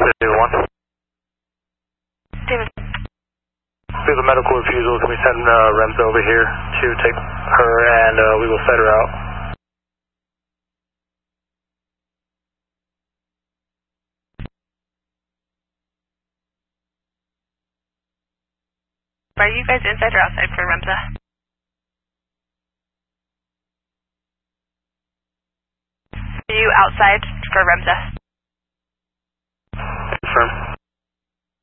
1. David. We have a medical refusal. Can we send REMS over here to take her and we will set her out? Are you guys inside or outside for REMSA? Are you outside for REMSA?